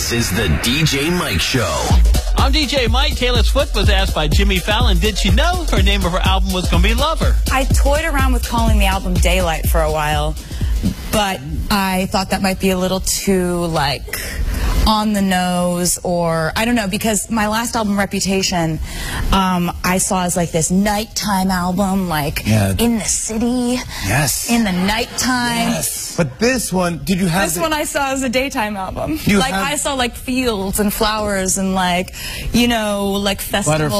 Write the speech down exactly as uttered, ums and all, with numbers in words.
This is the D J Mike Show. I'm D J Mike. Taylor Swift was asked by Jimmy Fallon, did she know her name of her album was going to be Lover? I toyed around with calling the album Daylight for a while, but I thought that might be a little too, like, on the nose, or I don't know, because my last album, Reputation, um, I saw as like this nighttime album, like Yeah. in the city, Yes. in the nighttime. Yes. But this one, did you have This the- one I saw as a daytime album. You like have- I saw like fields and flowers and like, you know, like festivals.